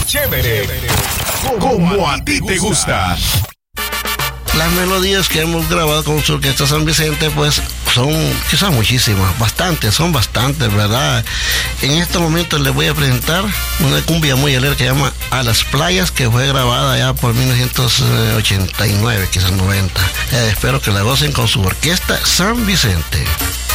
chévere, como a ti te gusta. Las melodías que hemos grabado con su orquesta San Vicente, pues son quizás muchísimas, son bastantes, ¿verdad? En este momento les voy a presentar una cumbia muy alegre que se llama A las Playas, que fue grabada ya por 1989, quizás 90. Espero que la gocen con su orquesta San Vicente.